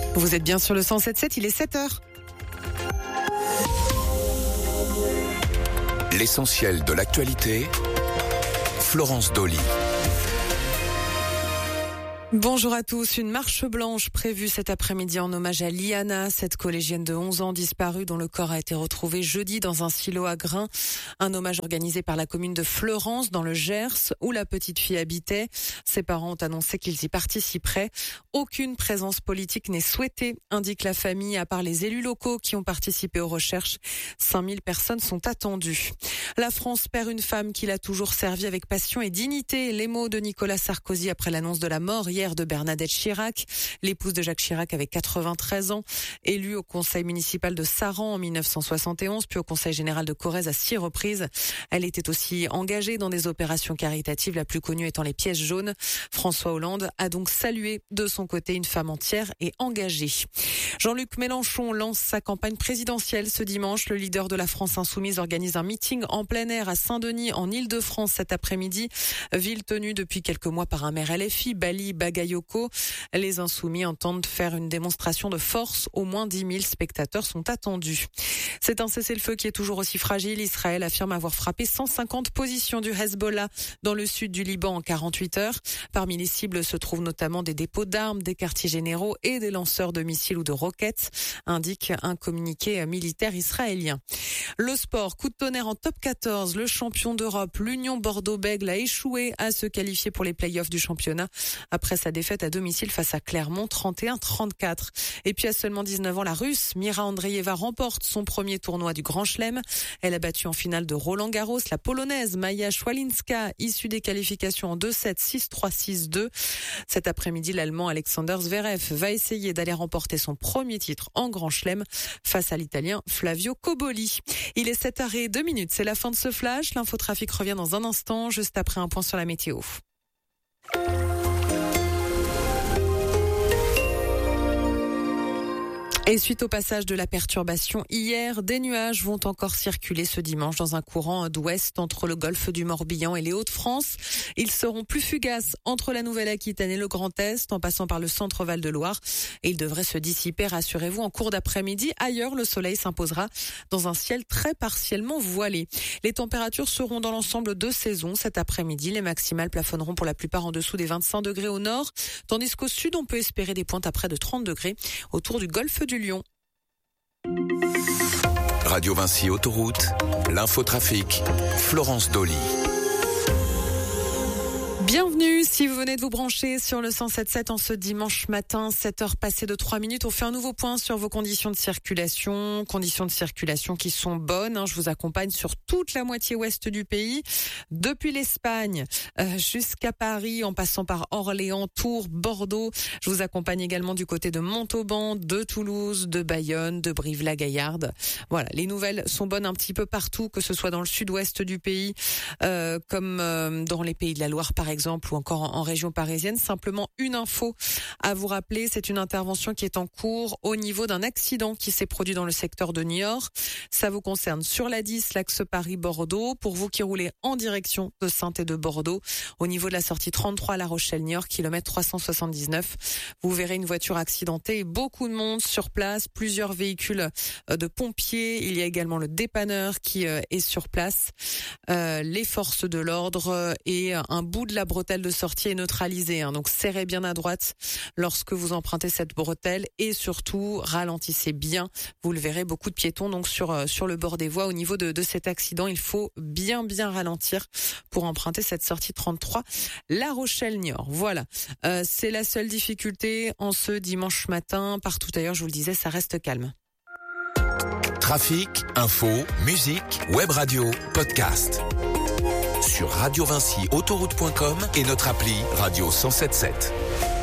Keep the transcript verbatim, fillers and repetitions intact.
Vous êtes bien sur le cent sept virgule sept, il est sept heures. L'essentiel de l'actualité, Florence Dolly. Bonjour à tous. Une marche blanche prévue cet après-midi en hommage à Liana, cette collégienne de onze ans disparue dont le corps a été retrouvé jeudi dans un silo à grains. Un hommage organisé par la commune de Fleurance dans le Gers où la petite fille habitait. Ses parents ont annoncé qu'ils y participeraient. Aucune présence politique n'est souhaitée, indique la famille, à part les élus locaux qui ont participé aux recherches. cinq mille personnes sont attendues. La France perd une femme qui l'a toujours servie avec passion et dignité. Les mots de Nicolas Sarkozy après l'annonce de la mort hier de Bernadette Chirac. L'épouse de Jacques Chirac avait quatre-vingt-treize ans, élue au conseil municipal de Saran en mille neuf cent soixante et onze, puis au conseil général de Corrèze à six reprises. Elle était aussi engagée dans des opérations caritatives, la plus connue étant les pièces jaunes. François Hollande a donc salué de son côté une femme entière et engagée. Jean-Luc Mélenchon lance sa campagne présidentielle ce dimanche. Le leader de la France insoumise organise un meeting en plein air à Saint-Denis en Île-de-France cet après-midi. Ville tenue depuis quelques mois par un maire L F I, Bali Bagayoko. Les insoumis entendent faire une démonstration de force. Au moins dix mille spectateurs sont attendus. C'est un cessez-le-feu qui est toujours aussi fragile. Israël affirme avoir frappé cent cinquante positions du Hezbollah dans le sud du Liban en quarante-huit heures. Parmi les cibles se trouvent notamment des dépôts d'armes, des quartiers généraux et des lanceurs de missiles ou de roquettes, indique un communiqué militaire israélien. Le sport, coup de tonnerre en top quatorze. Le champion d'Europe, l'Union Bordeaux-Bègles, a échoué à se qualifier pour les playoffs du championnat après sa défaite à domicile face à Clermont, trente et un à trente-quatre. Et puis à seulement dix-neuf ans, la Russe Mira Andreeva remporte son premier tournoi du Grand Chelem. Elle a battu en finale de Roland-Garros la Polonaise Maja Szwalinska, issue des qualifications en deux sept, six trois, six deux. Cet après-midi, l'Allemand Alexander Zverev va essayer d'aller remporter son premier titre en Grand Chelem face à l'Italien Flavio Cobolli. Il est sept heures deux minutes, c'est la fin de ce flash. L'infotrafic revient dans un instant, juste après un point sur la météo. Et suite au passage de la perturbation hier, des nuages vont encore circuler ce dimanche dans un courant d'ouest entre le golfe du Morbihan et les Hauts-de-France. Ils seront plus fugaces entre la Nouvelle-Aquitaine et le Grand Est, en passant par le centre Val-de-Loire. Et ils devraient se dissiper, rassurez-vous, en cours d'après-midi. Ailleurs, le soleil s'imposera dans un ciel très partiellement voilé. Les températures seront dans l'ensemble de saison cet après-midi. Les maximales plafonneront pour la plupart en dessous des vingt-cinq degrés au nord, tandis qu'au sud, on peut espérer des pointes à près de trente degrés autour du golfe du Lion. Radio Vinci Autoroute, l'infotrafic, Florence Dolly. Bienvenue si vous venez de vous brancher sur le cent sept virgule sept en ce dimanche matin, sept heures passées de trois minutes. On fait un nouveau point sur vos conditions de circulation, conditions de circulation qui sont bonnes. Hein. Je vous accompagne sur toute la moitié ouest du pays, depuis l'Espagne euh, jusqu'à Paris, en passant par Orléans, Tours, Bordeaux. Je vous accompagne également du côté de Montauban, de Toulouse, de Bayonne, de Brive-la-Gaillarde. Voilà, les nouvelles sont bonnes un petit peu partout, que ce soit dans le sud-ouest du pays, euh, comme euh, dans les Pays de la Loire par exemple, ou encore en région parisienne. Simplement une info à vous rappeler, c'est une intervention qui est en cours au niveau d'un accident qui s'est produit dans le secteur de Niort. Ça vous concerne sur l'A dix, l'axe Paris-Bordeaux. Pour vous qui roulez en direction de Saintes et de Bordeaux, au niveau de la sortie trente-trois La Rochelle-Niort, kilomètre trois cent soixante-dix-neuf, vous verrez une voiture accidentée et beaucoup de monde sur place, plusieurs véhicules de pompiers. Il y a également le dépanneur qui est sur place, euh, les forces de l'ordre et un bout de la bretelle de sortie est neutralisée. Hein. Donc serrez bien à droite lorsque vous empruntez cette bretelle et surtout ralentissez bien. Vous le verrez, beaucoup de piétons donc sur sur le bord des voies. Au niveau de, de cet accident, il faut bien bien ralentir pour emprunter cette sortie trente-trois La Rochelle-Niort. Voilà, euh, c'est la seule difficulté en ce dimanche matin. Partout ailleurs, je vous le disais, ça reste calme. Trafic, info, musique, web radio, podcast. Sur radio vinci autoroute point com et notre appli Radio cent sept virgule sept.